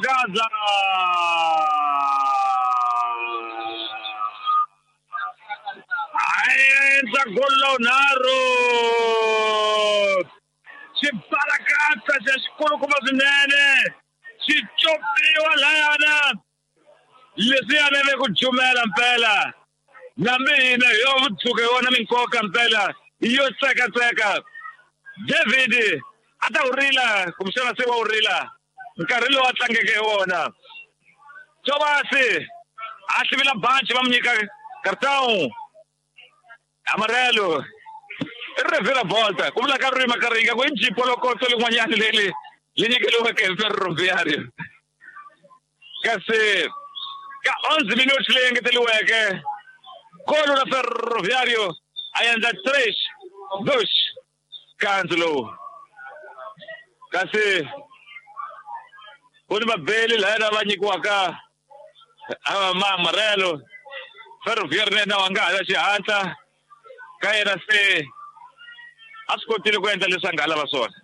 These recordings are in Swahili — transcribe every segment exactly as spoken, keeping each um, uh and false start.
Gaza. Ayenza golonaro. Chiparakata chashikuru kuma zinene. Chichopiwa layana. Lesiana vekujumela mpela. Na mina yovutsuke wona minkoka mpela. Iyo seka seka. David ata urila kumshana sewa urila. Nkarhi lowu tlangeke wona. Jobasi ahlivila bunch vamnyika cartão amarelo. Revela volta. Como la carrima carringa con jipolo corto le guagnani lele. Linyekeliwe ke Ferroviario. Kasi ka onze minutos le ngeteliweke. Gol na Ferroviario ayanda três dois Cancelo. Kasi kuni mabeli la era vanyikiwa ka ama amarelo. Ferroviario na wangala xihatla ka yena se a swi kotile ku endla leswi a nga lava swona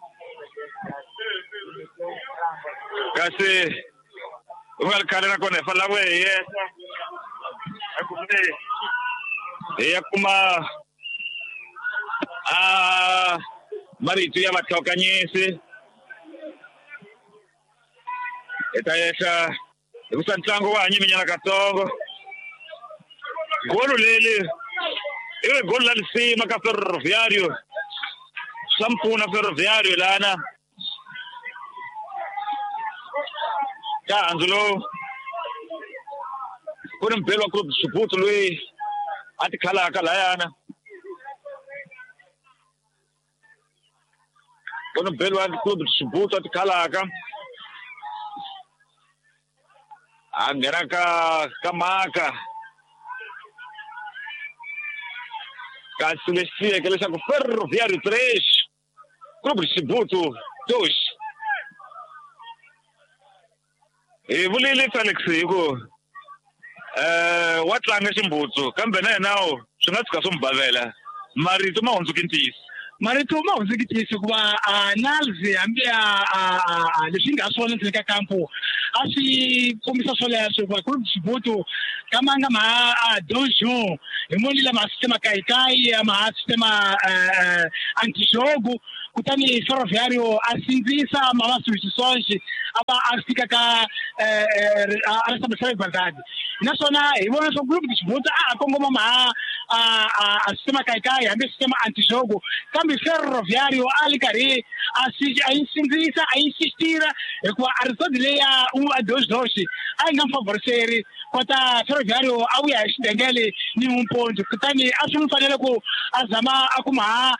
kasi u nga ri khale na kona hi fanela ku hi yesa hi ya kuma a marito ya vatlhokanyisi hi ta yehla hi kusa ntlangu wa hanyiminyana katsongo golu leli i golu la lisima ka Ferroviario Sampuna Ferroviario lana ka Angelo kuna mpelo club Suputo lui ati khala kala yana kuna mpelo club Suputo ati khala ka angera ka kamaka ka Celestia que ele está com Ferroviário três Clube Suputo dois e vulile Alexiko eh watlanga ximbutsu kambe na nawo swi nga tsika swi mbavela marito ma hundzukintisi marito ma hundzukintisi kuva analysis hambi a leswi nga swona ndzeni ka kampo a swi kombisa swoleswo kuva Clube Suputo kamanga ma a dojo hi monile ma sistema kaikai ma sistema antijogo kutani Ferroviario a sindzisa mama swisonji aba a fika ka a restabelecer igualdade naswona hi vona swa Clube Suputo a kongoma ma a sistema kaikai hambi sistema antijogo kambe Ferroviario ali karhi a si a insindzisa a insistira hikuva a result leya u a dois dois a nga favoriseri kota Ferroviario a vuya hi xidengele ni un ponto kutani a swi fanele ku a zama a kuma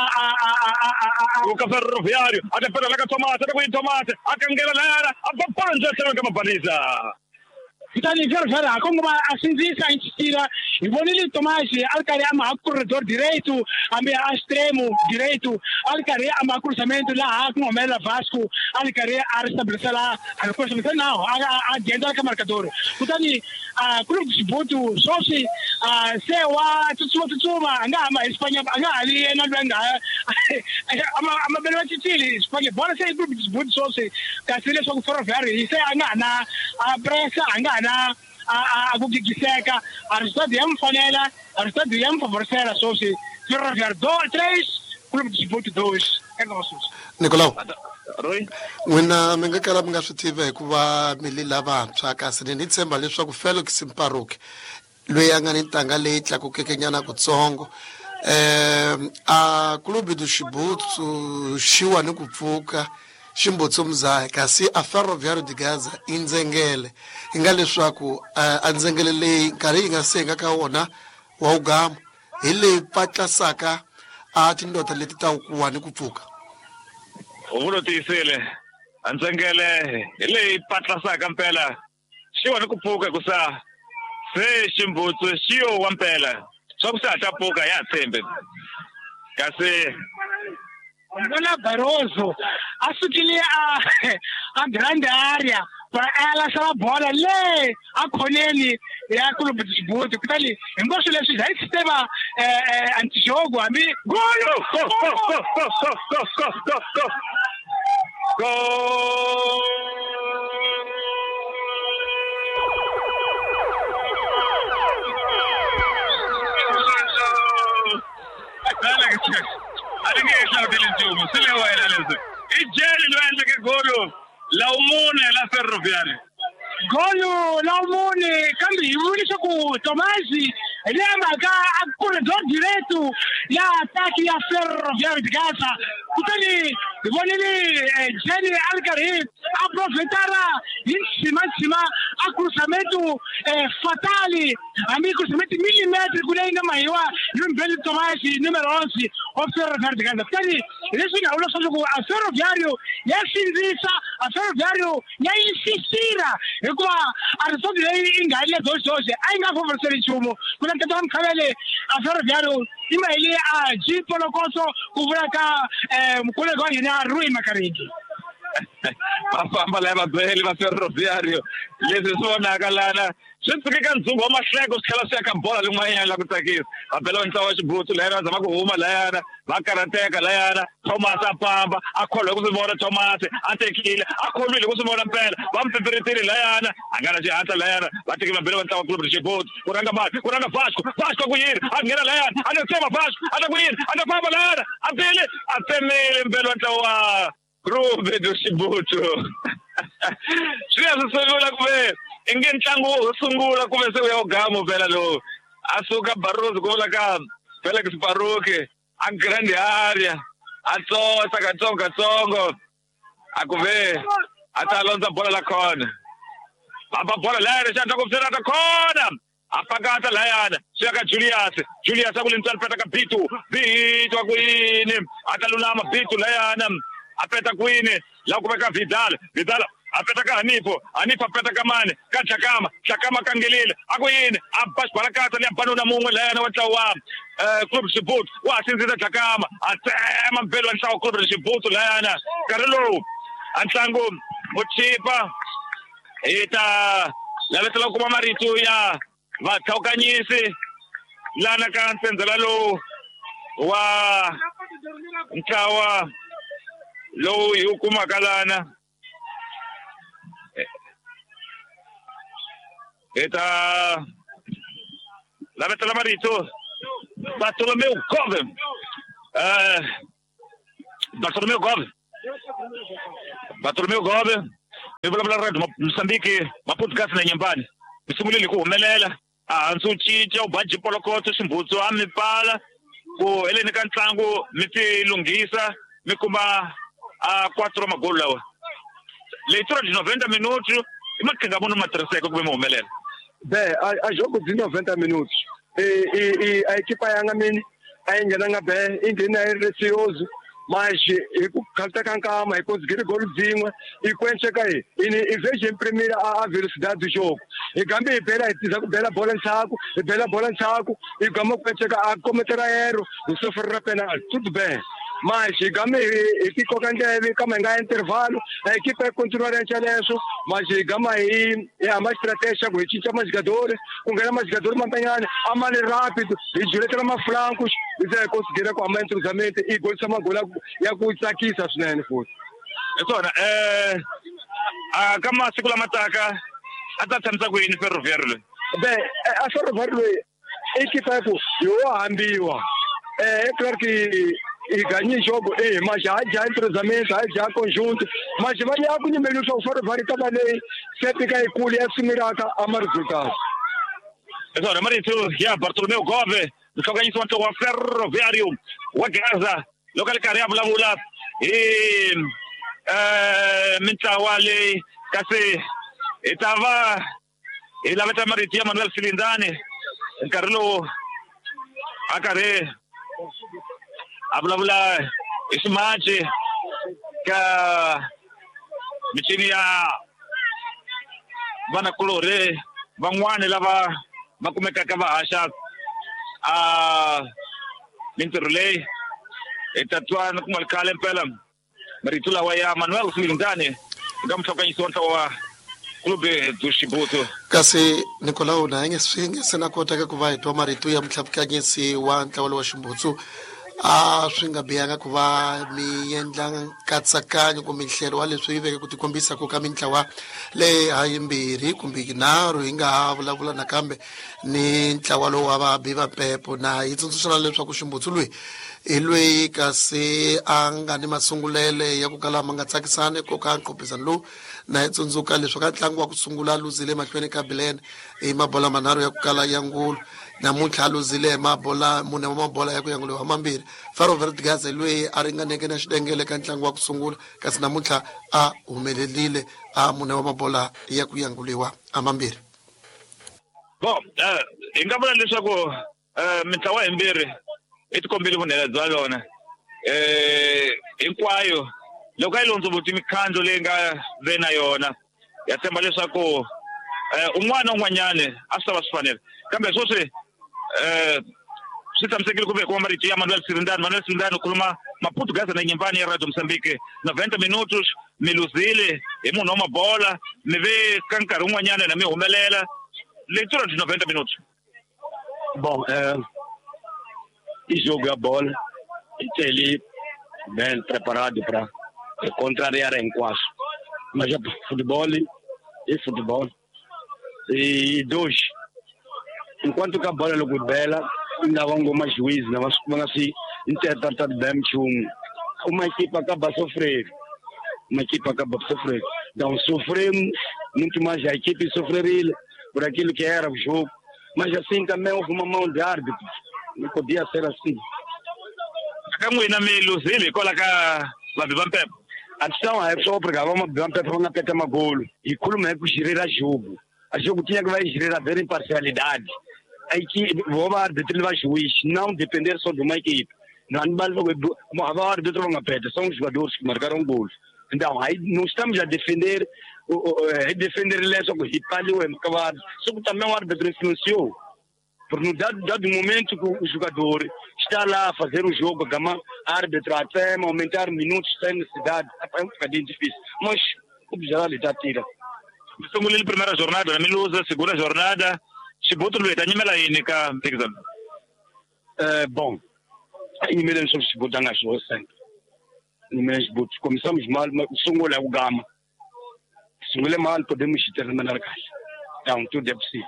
a o ka Ferroviario a te pela ka tomate ku tomate a kangela lana a papanja tsena ka mabaliza kutani Ferroviario a kongoma a sindzisa insistira hi vonile Tomasi al karhi a ma corredor direito ambe a extremo direito al karhi a ma cruzamento laha ku humelela Vasco al karhi a restabelecer la al cruzamento now a dentro ka marcador kutani a Clube Suputo sosi a se wa tsutsuma tsutsuma anga ama Espanya anga ali na lwenga ama ama belo tshitili Espanya bona se Clube Suputo sosi ka sile so Ferroviario se anga na a pressa anga na a kukikiseka a resultado ya mfanela a resultado ya mfavorecera sosi Ferroviario três Clube Suputo dois Nicolau Roy n'wina mi nga kala mi nga swi tiva hikuva mi lila vantshwa kasi ni tshemba leswaku Felix Mparuki loyi a nga ni ntanga leyi tlakukeke nyana kutsongo um a Clube do Suputo xiwa ni ku pfuka ximbutsu mzaha kasi a Ferroviario de Gaza i ndzengele hi nga leswaku a ndzengele leyi nkarhi yi nga senga ka wona wa ugama hi leyi patlasaka a tindota leti ta kuwa ni ku pfuka u vulotisile a ndzengele hi leyi patlasaka mpela xiwa ni ku pfuka kusa se ximbutsu xiyo wa mpela swa ku se hatla pfuka ya tshembe kasi Bona Barroso a sukile a a grande area para ela sala bola le a khoneni ya Clube Suputo kutani ngosho leswi dai sistema eh antijogo ambi golo go go go go go go go Xilume se le wena leswi i jeli lo endleke golo la umune la Ferroviario golo la umune kambe hi vuli leswaku Tomasi le mhaka a corridor diretto ya attacchi ya Ferroviario di Gaza kutani hi vonile jeli alkarhi a profetara hi nsimansima a cruzamento fatali hambi cruzamento millimetri kule nga mahiwa hi mbeli Tomasi numero onze of Ferroviario di Gaza kutani leswi nga vula leswaku a Ferroviario ya sindzisa a Ferroviario ya insistira hikuva a risoti leyi nga le doxoxe a yi nga favoriseli nchumu kuna nkata mkhavele a Ferroviario imali a jipo lokoso ku vula ka mukolego wa hina Rui Makariki vafamba lava beli va Ferroviario leswi swi vonaka lana swi tsike ka ndzumbo wa mahleko swi tlhela swi ya ka bola lin'wanyana la ku tsakisa va bela ntlawa wa xibutsu layana zama ku huma layana va karateka layana Thomas a pamba a kholwe ku swi vona Thomas a tekile a kholwile ku swi vona mpela va mpeperetile layana a nga na xihatla layana va teke va bela va ntlawa club xibutsu ku ranga mali ku ranga Vasco Vasco ku yini a nghena layana a nga tsema Vasco a ta ku yini a ta famba layana a bele a temile mpela ntlawa Rube do xibutsu swi ya swi sungula ku ve inge ntlangu wo sungula ku ve se u ya ugamo phela lo a suka Barroso ku vula ka Felix Baruki a grande area a tsosa katsongo katsongo a ku ve a ta lonza bola la khona baba bola layana xa ta ku pfira ta khona a pakata layana swi ya ka Julius Julius a ku le ntswali peta ka Bitu Bitu a ku yini a ta lulama Bitu layana apeta kwini la ku veka Vidal Vidal apeta ka Hanifo Hanifo apeta ka mani ka Chakama Chakama kangelile aku yini abash barakata le banuna mungwe layana wa tlawa eh club xibutsu wa sindzisa Chakama atsema mpelo wa ntlawa club xibutsu layana karelo antlangu muchipa eta laveta la kuma marito ya va thawukanyisi lana ka ntsenzela lo wa ntlawa lo yi kuma kalana eta la veta la marito Bartolomeu Gove eh Bartolomeu Gove Bartolomeu Gove mi vulavula radio Mozambique mapodcast na nyambani misungulile ku humelela a hansi u cinca u baji polokoto ximbutsu a mi pala ku heleni ka ntlangu mi ti lunghisa mi kuma a quattro magolo lawa leitura di noventa minuti i maqhinga mono matirhiseka ku ve mi humelela be a jogo de noventa minutos e e a equipa yanga mini a yi nghenanga be i nghena yi receioso mas hi ku khalta ka nkama hi conseguir gol dzin'we i kwencheka hi ini i veje imprimir a velocidade do jogo hi gambe hi bela hi tiza ku bela bola ntshaku hi bela bola ntshaku hi gama ku kwencheka a cometera erro hi sofrerà penal tudo bem mas hi gambe hi ti koka ndleve kama hi nga intervalo a equipe yi continuar nchaleso mas hi gama hi hi hamba estratégia ku hi cinca majogadores ku nghena majogadores mantanyana a mali rápido hi juletela maflancos hi ze hi conseguir ku hamba entrosamento i golisa magolo ya ku tsakisa swinene futhi hiswona eh a ka masiku lama taka a ta tshamisa ku yini Ferroviario loyi be a Ferroviario loyi equipe ya ku yo hambiwa eh claro que e ganhei jogo, eh, mas já já entrosamento, já conjunto, mas vai lá com o número de fora vai cada lei, sempre que é colher assumir a a resultado. Agora, Marito, já Bartolomeu Gove, do que ganhou o Ferroviario, o Gaza, local carreira lá lá, e eh Mintawale, kasi estava e lá vai Marito Manuel Cilindane, Carlo Acare Abla-bla ismaje ka michini ya vana kulore van'wani lava va kumekaka va haxa a mintirho leyi hi tatwana ku malikale mpela marito lawa ya Manuel Cilindane eka muhlokanyisi wa ntlawa wa Clube do Xibutsu kasi Nicolau na nge swi nge se na kotaka ku va hi twa marito ya muhlapukanyisi wa ntlawa wa Xibutsu a swi nga bihanga ku va mi endla nkatsakanyo kumbe nhlelo wa leswi yi veke ku tikombisa ku ka mintlawa leyi hayimbirhi kumbe yinharhu yi nga ha vulavula nakambe ni ntlawa lowu wa vabi va Pepo na yi tsundzuxana leswaku Ximbutsu loyi hi lweyi kasi a nga ni masungulele ya ku kala ma nga tsakisani ko ka nqophezano lowu na hi tsundzuka leswi ka ntlangu wa ku sungula luzile mahlweni ka Bilene hi mabola manharhu ya ku kala ya ngulu namuntlha a luzile hi mabola mune wa mabola ya ku yanguliwa mambirhi. Faro Vertgaze lweyi a ringaneke na xidengele ka ntlangu wa ku sungula kasi namuntlha a humelelile a mune wa mabola ya ku yanguliwa amambirhi. Bon, eh hi nga vula leswaku eh mitlawa himbirhi i tikombile vunene bya yona. Eh hinkwayo loko a yi londzovute mikhandlo leyi nga ve na yona ya tshemba leswaku eh un'wana un'wanyane a swi ta va swi fanele kambe sweswi eh swi tshamisekile ku ve ku marito ya Manuel Sirindani. Manuel Sirindani u khuluma Maportuguesa na Nyembani ya Radio Moçambique noventa minutos mi luzile hi munhu wa mabola mi ve ka nkarhi un'wanyana na mi humelela leitura de noventa minutos. Bom, é, e jogo a bola e ele bem preparado para contrariar em quase. Mas é futebol e futebol. E dois, enquanto que a bola é logo bela, ainda vão com mais juízo, não vão assim interpretar bem que uma equipe acaba a sofrer. Uma equipe acaba a sofrer. Então sofremos muito mais a equipe sofreria por aquilo que era o jogo. Mas assim também houve uma mão de árbitro. Não podia ser assim. Akan'wina mi luzile hikwalaho ka Vaviva Mpepe. A questão é só porque vamos Vaviva Mpepe vão apertar uma golo. E como é que gerir a jogo? A jogo tinha que vai gerir a ver imparcialidade. A equipe, o árbitro vai juiz, não depender só de uma equipe. Não o árbitro não aperta, são os jogadores que marcaram golos. Então, aí não estamos a defender, a defender ele só com o Ripalho, só que também o árbitro influenciou. Porque no dado, dado momento que o jogador está lá a fazer o jogo, a árbitro até aumentar minutos sem necessidade, é um bocadinho difícil. Mas o geral está a tirar. Estamos na primeira jornada, na Miluza, segunda jornada, Chibuto Lueta, Nimela Inica, Pixel. Bom, a Nimela sobre Chibuto Angasho sempre. Nimela Chibuto, começamos mal, mas o Songo é o Gama. Se não é mal, podemos terminar a casa. Então, tudo é possível.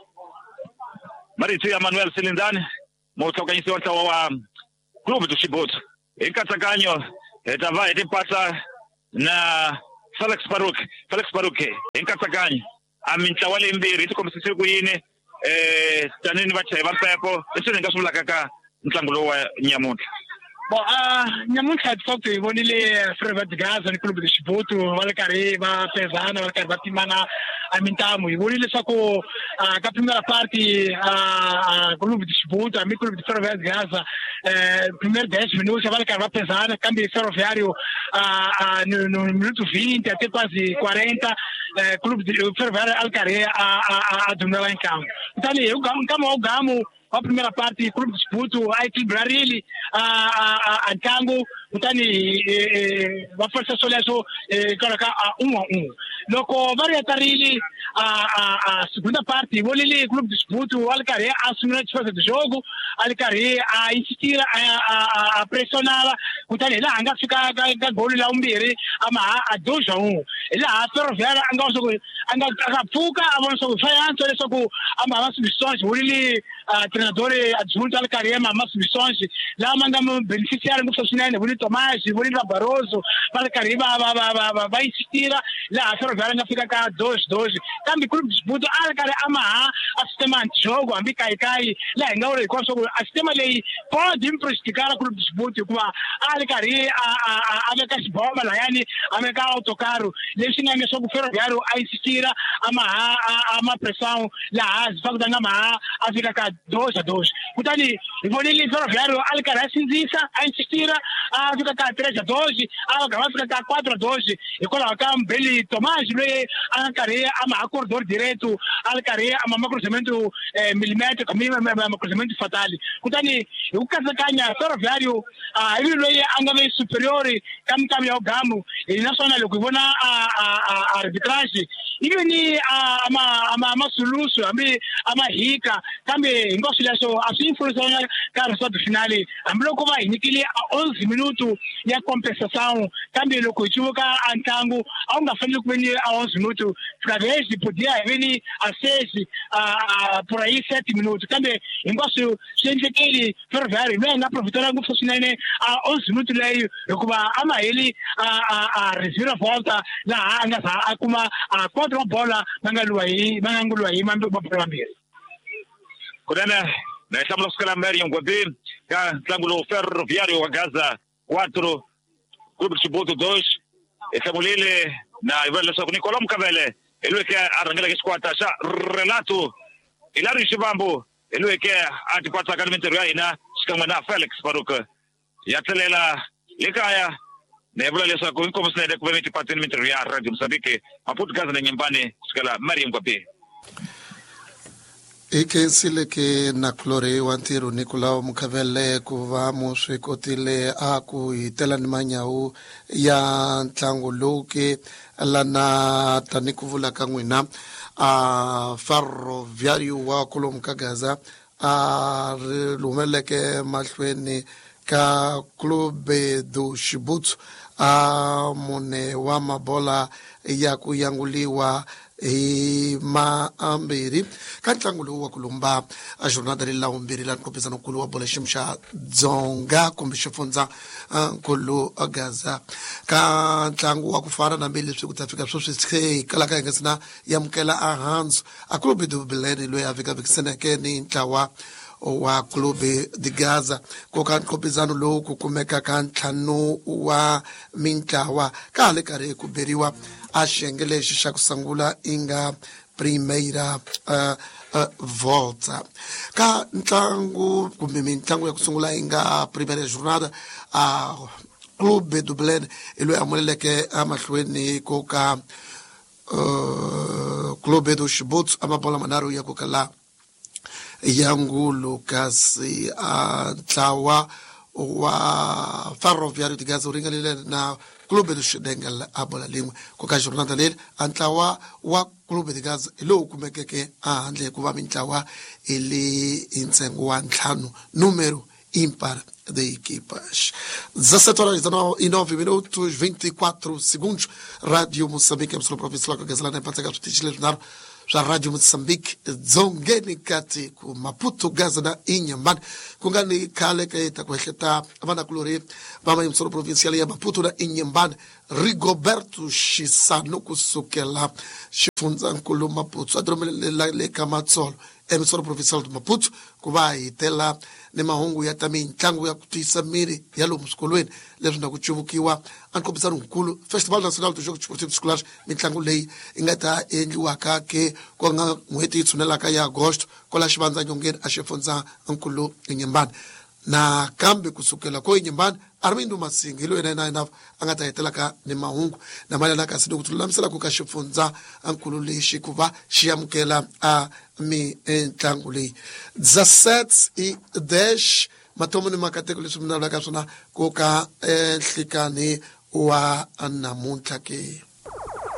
Marito ya Manuel Sirindani motokanyisi wa wa clube do Chibuto inkatsakanyo etava etipasa na Felix Baruch Felix Baruch inkatsakanyo amintlawa lembirhi tikombisise ku yini eh tanini vachayi va Mpepo leswi ni nga swi vulaka ka ntlangu lowu wa nyamuntlha. Bon, ah nyamuntlha hi vonile Faro Vertgaze ni clube do Chibuto va le karhi va pezana va le karhi va timana a mitlangu. Hi vonile leswaku ka primera parte a clube do Chibuto a mi clube de Faro Vertgaze eh primeiro dez minutos va le karhi va pezana kambe Ferroviário a no minuto vinte até quase quarenta eh clube de Ferroviário al karhi a a domina em campo. Então eu gamo o gamo a primeira parte do clube de Chibuto a equilibrar ele a ntlangu kutani va forza soleso coloca a um a um. Loko varia tarili a segunda parte volili clube de Chibuto al karhi a assumir a difesa do jogo al karhi a insistir a pressionar kutani la anga fika ga gol la umbiri ama a dois a um. La Ferroviária anga so anga akapuka avanço fayanto lesoko ama va substituições volili treinador adjunto al karhi ama substituições la manda beneficiário do funcionário volili Tomás volili Barroso al karhi va va va insistir la Ferroviária anga fica ka dois dois. Kambi clube de Chibuto al karhi ama a sistema de jogo ambi kai kai la ngaure ko so a sistema lei pode prejudicar o clube de Chibuto kuba al karhi a ameka bomba la yani ameka autocarro leswi nga so Ferroviário a insistir ama ama pressão la as vaga ngama a fica ka dois a dois. Kutani volili Ferroviário al karhi sinzisa a insistir a fica ka três a dois a gama fica ka quatro a dois e coloca Mbeli Tomás le al karhi ama acordou direto al karhi ama cruzamento milímetro caminho ama cruzamento fatal. Kutani o kasakanya Ferroviário a ele le anga ve superior kam kam ya gamu e nacional ko bona a arbitragem ibe ni ama ama amasolution ambe amahika kambe inkosi leso asinfluence ka result finale amloko ba inikile onze minutos ya compensação kambe loko ichuka antangu au ngafanele kubeni onze minutos través podia veni a seis por aí sete minutos kambe inkosi shenjekeli ferroviário não na aproveitar ngo fosinene a onze minutos leyo yokuba amaheli a reserva volta la anga sa akuma a quatro bola mangalwa yi mangangulwa yi mambe bapambiri Kudana na estamos com a Mary Ngwabi ka Triângulo Ferroviário wa Gaza quatro Clube de Chibuto dois Esamulile na Ivele Soko Nicolau Mkavele ele que arranca que squata já relato Hilary Shibambo ele que atipata academia ina skamana Felix Faruka yatelela likaya na Ivele Soko como se deve permitir patinamento ya Radio Mozambique Maputo Gaza na nyumbani skala Mary Ngwabi ikensile ke na klore wantiru Nicolau Mkavele kuva muswekotile aku itela ni manyau ya ntlangu loke lana tanikuvula kangwina a ferroviário wa Kolomka Gaza a lumeleke mahlweni ka Clube do Chibuto a mone wa mabola ya kuyanguliwa e maambiri kantlangulo wa kulumba a jornada lila umbiri la nkopezana kulu wa bola shimsha dzonga kumbe shifunza kulu Gaza kantlangu wa kufana na mbili siku tafika sosise kala ka ngasina yamkela a hands a Clube do Belene lo ya vika vikisena ke ni ntawa wa Clube de Gaza ko kan kopezano lo kukumeka kantlano wa mintawa kale kare kuberiwa ashengele shisha kusangula inga primeira uh, uh, volta ka ntlangu kumbe ntlangu ya kusungula inga primeira jornada a uh, Clube do Belene ilo amoleleke amahlweni koka uh, Clube do Chibuto amabola manaro ya kokala yangu Lucas a tlawa wa ferroviário de Gaza uringalile na Clube do Chidengal abola lingwe koka jornada lele antlawa wa Clube de Gaza ilo kumekeke a handle kuva mintlawa ili intsengo wa ntlhanu número ímpar de equipas. dezessete horas e nove minutos, vinte e quatro segundos. Rádio Moçambique, a professor Gazelana em Pantagal, Leonardo, já Rádio Moçambique, Zongeni Kati, com Maputo, Gaza na Inhambane, com Gani Kale, Kaita, com Echeta, Avana Colore, Vama em Soro Provincial, e Maputo na Inhambane, Rigoberto Chisano, Kusukela, Chifunzan Kulu Maputo, Adromele Kamatsolo, emissora provincial de Maputo, que vai ter lá ne mahungu ya também tango ya kutisa miri ya lo muskolweni leswi na kuchuvukiwa ankopisana unkulu Festival Nacional do Jogo Desportivo Escolares mitlangu leyi ingata endliwa ka ke ko nga n'hweti tshunela ka ya agosto ko la xivanza nyongeni a xifunza nkulu enyembani na kambe kusukela ko enyembani Armindo Masingi lo yena ina angata hetela ka ne mahungu na mali na kasi lokutulamisela ku ka xifunza nkulu lexi kuva xiyamukela a mi entlangu leyi dezessete e dez matomo ni makateko leswi mina la ka swona ko ka nhlikani wa namuntlha ke